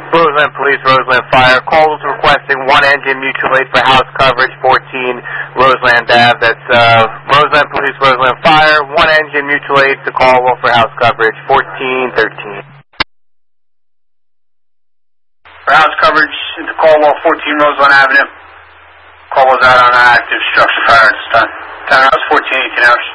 Roseland Police, Roseland Fire. Call was requesting one engine mutual aid for house coverage, 14 Roseland Ave. That's Roseland Police, Roseland Fire. One engine mutual aid to Caldwell for house coverage, 1413. For house coverage into Caldwell, 14 Roseland Avenue. Caldwell's out on an active structure fire at this time. Townhouse 1418 hours.